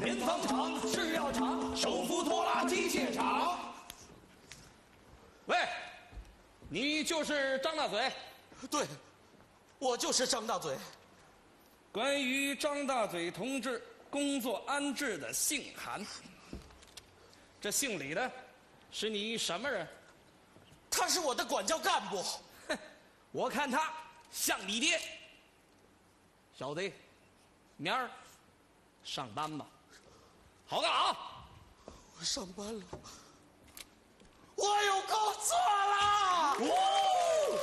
边防厂、制药厂、手扶拖拉机械厂。喂，你就是张大嘴？ 对，我就是张大嘴。 关于张大嘴同志工作安置的信函，这信里的是你什么人？ 他是我的管教干部。 哼，我看他像你爹。小子，明儿上班吧。好的啊， 我上班了，我有工作了。